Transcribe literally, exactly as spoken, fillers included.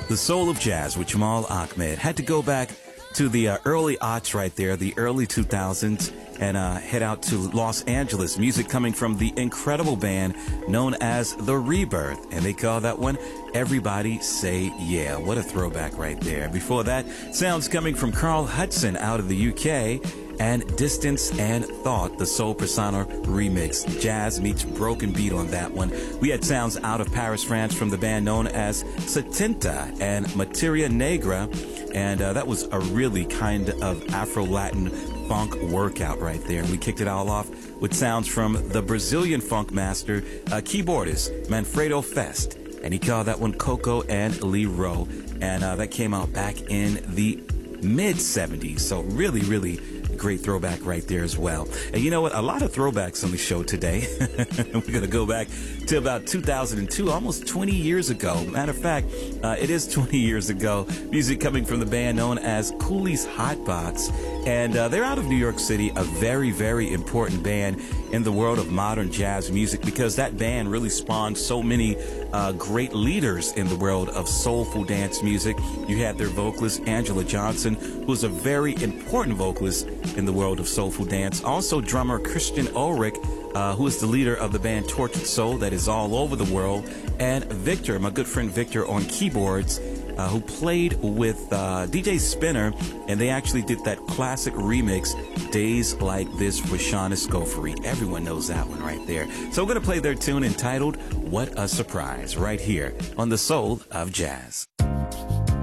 The Soul of Jazz with Jamal Ahmed. Had to go back to the uh, early aughts right there, the early two thousands, and uh, head out to Los Angeles. Music coming from the incredible band known as The Rebirth, and they call that one Everybody Say Yeah. What a throwback right there. Before that, sounds coming from Carl Hudson out of the U K, and Distance and Thought, the Soul Persona remix. Jazz meets broken beat on that one. We had sounds out of Paris, France from the band known as Satinta and Materia Negra, and uh, that was a really kind of Afro-Latin funk workout right there. And we kicked it all off with sounds from the Brazilian funk master, uh, keyboardist Manfredo Fest, and he called that one Coco and Lero, and uh, that came out back in the mid seventies. So really, really great throwback right there as well. And you know what? A lot of throwbacks on the show today. We're going to go back to about two thousand two, almost twenty years ago. Matter of fact, uh, it is twenty years ago. Music coming from the band known as Cooley's Hotbox. And uh, they're out of New York City, a very, very important band in the world of modern jazz music, because that band really spawned so many uh, great leaders in the world of soulful dance music. You had their vocalist, Angela Johnson, who was a very important vocalist in the world of soulful dance. Also drummer Christian Ulrich, uh, who is the leader of the band Tortured Soul that is all over the world, and Victor, my good friend Victor on keyboards, uh, who played with uh, D J Spinner, and they actually did that classic remix, Days Like This, with Sean Escoffery. Everyone knows that one right there. So we're going to play their tune entitled What a Surprise right here on The Soul of Jazz.